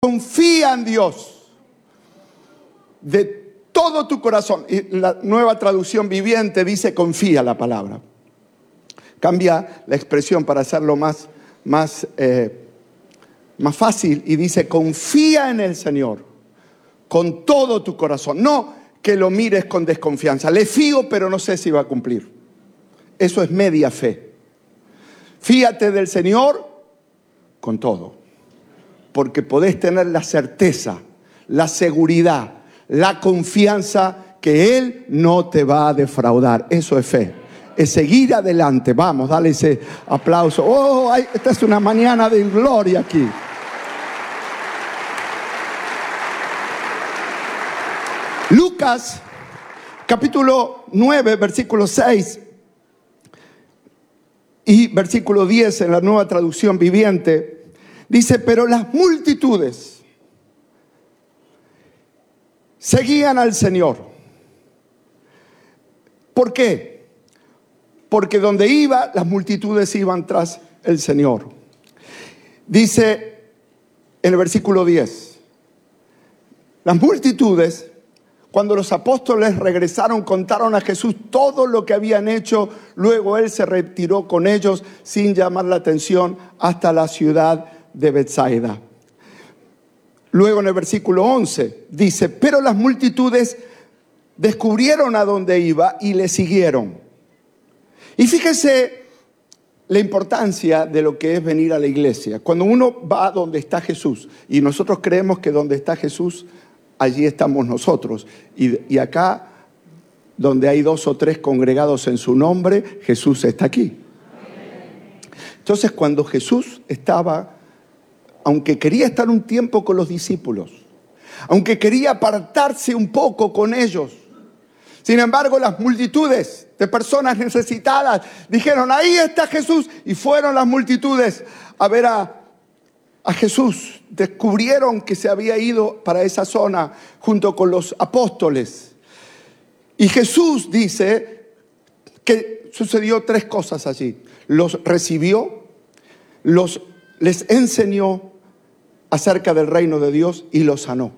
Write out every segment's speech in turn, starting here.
confía en Dios de todo tu corazón. Y la Nueva Traducción Viviente dice confía la palabra. Cambia la expresión para hacerlo más fácil y dice confía en el Señor con todo tu corazón. No que lo mires con desconfianza. Le fío, pero no sé si va a cumplir. Eso es media fe. Fíate del Señor con todo, porque podés tener la certeza, la seguridad, la confianza que Él no te va a defraudar. Eso es fe, es seguir adelante. Vamos, dale ese aplauso. Oh, esta es una mañana de gloria aquí. Lucas, capítulo 9, versículo 6 y versículo 10 en la Nueva Traducción Viviente, dice, pero las multitudes seguían al Señor. ¿Por qué? Porque donde iba, las multitudes iban tras el Señor. Dice en el versículo 10, las multitudes, cuando los apóstoles regresaron, contaron a Jesús todo lo que habían hecho. Luego Él se retiró con ellos sin llamar la atención hasta la ciudad de Betsaida. Luego en el versículo 11 dice, pero las multitudes descubrieron a dónde iba y le siguieron. Y fíjese la importancia de lo que es venir a la iglesia. Cuando uno va a donde está Jesús, y nosotros creemos que donde está Jesús, allí estamos nosotros. Y acá, donde hay 2 o 3 congregados en su nombre, Jesús está aquí. Entonces, cuando Jesús estaba, aunque quería estar un tiempo con los discípulos, aunque quería apartarse un poco con ellos, sin embargo, las multitudes de personas necesitadas dijeron, ahí está Jesús. Y fueron las multitudes a ver a Jesús. Descubrieron que se había ido para esa zona junto con los apóstoles. Y Jesús dice que sucedió 3 cosas allí. Los recibió, les enseñó acerca del reino de Dios y los sanó.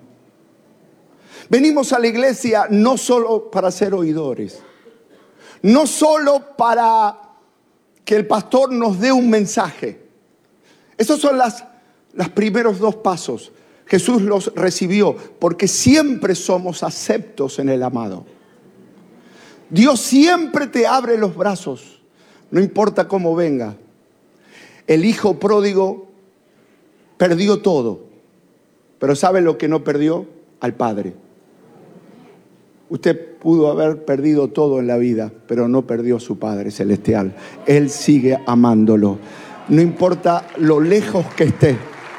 Venimos a la iglesia no solo para ser oidores, no solo para que el pastor nos dé un mensaje. Esos son los primeros 2 pasos. Jesús los recibió porque siempre somos aceptos en el amado. Dios siempre te abre los brazos, no importa cómo venga. El hijo pródigo perdió todo, pero ¿sabe lo que no perdió? Al Padre. Usted pudo haber perdido todo en la vida, pero no perdió a su Padre Celestial. Él sigue amándolo. No importa lo lejos que esté.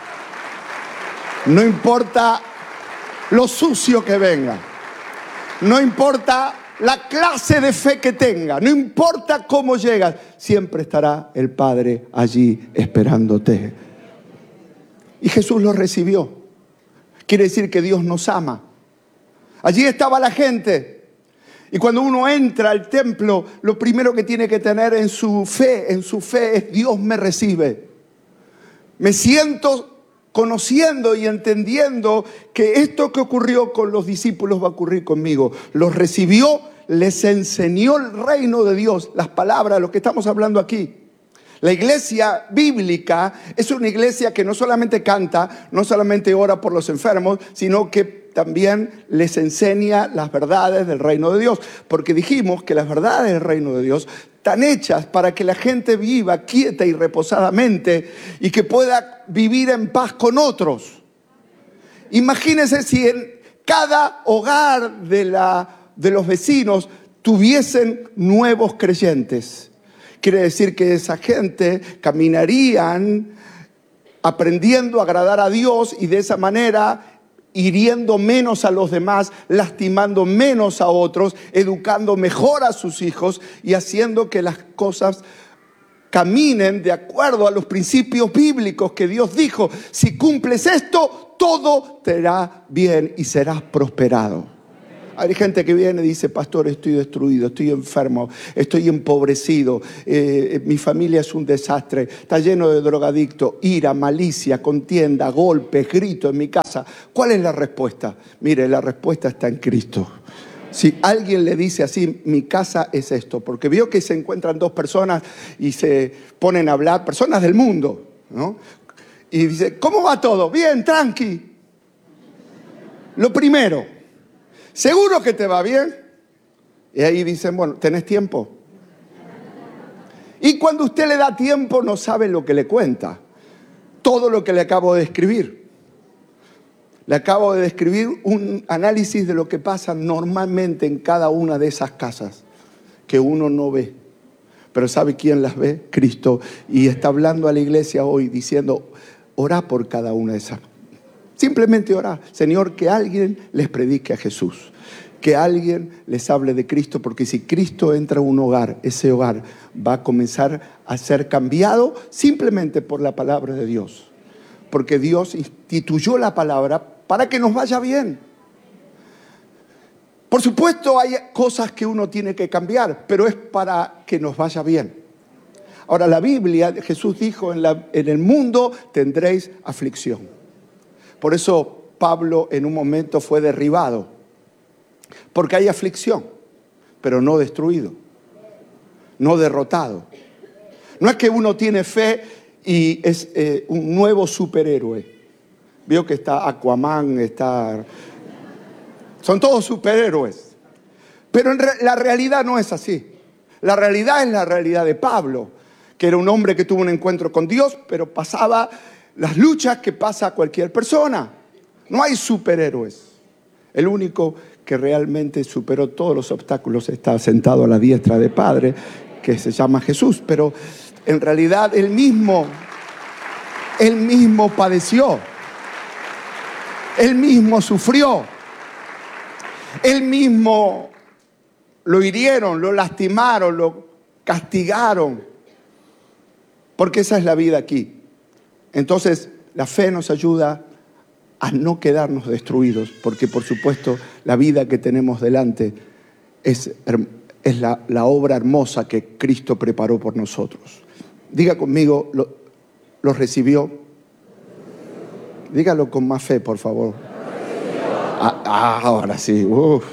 No importa lo sucio que venga. No importa la clase de fe que tenga. No importa cómo llegas. Siempre estará el Padre allí esperándote. Y Jesús lo recibió. Quiere decir que Dios nos ama. Allí estaba la gente. Y cuando uno entra al templo, lo primero que tiene que tener en su fe es Dios me recibe. Me siento conociendo y entendiendo que esto que ocurrió con los discípulos va a ocurrir conmigo. Los recibió, les enseñó el reino de Dios, las palabras, lo que estamos hablando aquí. La iglesia bíblica es una iglesia que no solamente canta, no solamente ora por los enfermos, sino que también les enseña las verdades del reino de Dios. Porque dijimos que las verdades del reino de Dios están hechas para que la gente viva quieta y reposadamente y que pueda vivir en paz con otros. Imagínense si en cada hogar de los vecinos tuviesen nuevos creyentes. Quiere decir que esa gente caminarían aprendiendo a agradar a Dios y de esa manera hiriendo menos a los demás, lastimando menos a otros, educando mejor a sus hijos y haciendo que las cosas caminen de acuerdo a los principios bíblicos que Dios dijo. Si cumples esto, todo te irá bien y serás prosperado. Hay gente que viene y dice, pastor, estoy destruido, estoy enfermo, estoy empobrecido, mi familia es un desastre, está lleno de drogadictos, ira, malicia, contienda, golpes, gritos en mi casa. ¿Cuál es la respuesta? Mire, la respuesta está en Cristo. Si alguien le dice así, mi casa es esto, porque vio que se encuentran dos personas y se ponen a hablar, personas del mundo, ¿no? Y dice, ¿cómo va todo? Bien, tranqui. Lo primero, ¿seguro que te va bien? Y ahí dicen, bueno, ¿tenés tiempo? Y cuando usted le da tiempo no sabe lo que le cuenta. Todo lo que le acabo de describir. Le acabo de describir un análisis de lo que pasa normalmente en cada una de esas casas que uno no ve. Pero ¿sabe quién las ve? Cristo. Y está hablando a la iglesia hoy diciendo, orá por cada una de esas. Simplemente orá. Señor, que alguien les predique a Jesús. Que alguien les hable de Cristo. Porque si Cristo entra a un hogar, ese hogar va a comenzar a ser cambiado simplemente por la palabra de Dios. Porque Dios instituyó la palabra para que nos vaya bien. Por supuesto hay cosas que uno tiene que cambiar, pero es para que nos vaya bien. Ahora la Biblia, Jesús dijo, en el mundo tendréis aflicción. Por eso Pablo en un momento fue derribado. Porque hay aflicción, pero no destruido, no derrotado. No es que uno tiene fe y es un nuevo superhéroe. Vio que está Aquaman, son todos superhéroes. Pero la realidad no es así. La realidad es la realidad de Pablo, que era un hombre que tuvo un encuentro con Dios, pero pasaba las luchas que pasa cualquier persona. No hay superhéroes. El único que realmente superó todos los obstáculos está sentado a la diestra del Padre, que se llama Jesús. Pero en realidad él mismo padeció. Él mismo sufrió. Él mismo lo hirieron, lo lastimaron, lo castigaron. Porque esa es la vida aquí. Entonces, la fe nos ayuda a no quedarnos destruidos. Porque, por supuesto, la vida que tenemos delante es la obra hermosa que Cristo preparó por nosotros. Diga conmigo, ¿lo recibió? Dígalo con más fe, por favor. Ahora sí.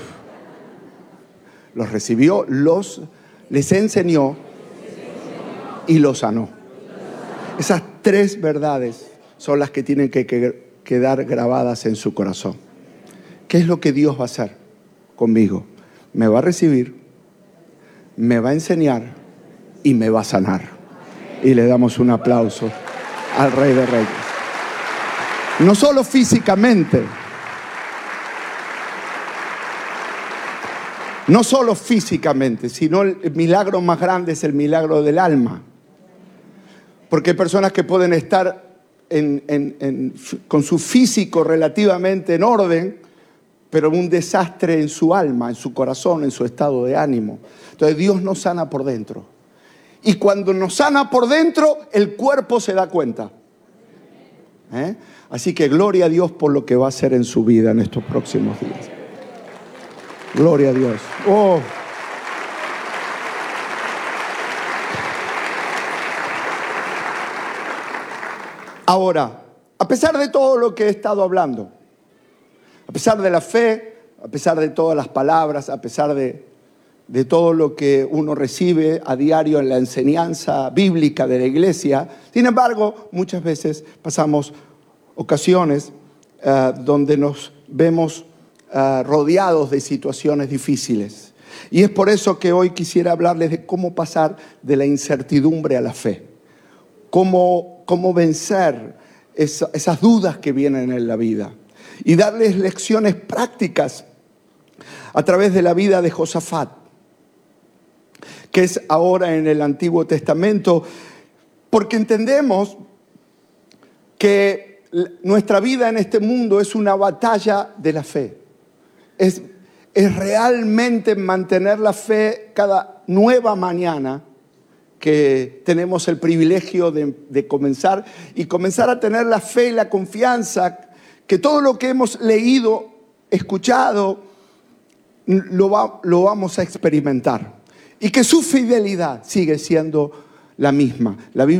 Los recibió, les enseñó y los sanó. Esas tres verdades son las que tienen que quedar grabadas en su corazón. ¿Qué es lo que Dios va a hacer conmigo? Me va a recibir, me va a enseñar y me va a sanar. Y le damos un aplauso al Rey de Reyes. No solo físicamente, sino el milagro más grande es el milagro del alma. Porque hay personas que pueden estar con su físico relativamente en orden, pero un desastre en su alma, en su corazón, en su estado de ánimo. Entonces Dios nos sana por dentro. Y cuando nos sana por dentro, el cuerpo se da cuenta. Así que gloria a Dios por lo que va a hacer en su vida en estos próximos días. Gloria a Dios. Ahora, a pesar de todo lo que he estado hablando, a pesar de la fe, a pesar de todas las palabras, a pesar de todo lo que uno recibe a diario en la enseñanza bíblica de la iglesia, sin embargo, muchas veces pasamos ocasiones donde nos vemos rodeados de situaciones difíciles. Y es por eso que hoy quisiera hablarles de cómo pasar de la incertidumbre a la fe. Cómo vencer esas dudas que vienen en la vida. Y darles lecciones prácticas a través de la vida de Josafat, que es ahora en el Antiguo Testamento, porque entendemos que nuestra vida en este mundo es una batalla de la fe. Es realmente mantener la fe cada nueva mañana que tenemos el privilegio de comenzar a tener la fe y la confianza que todo lo que hemos leído, escuchado lo vamos a experimentar. Y que su fidelidad sigue siendo la misma. La Biblia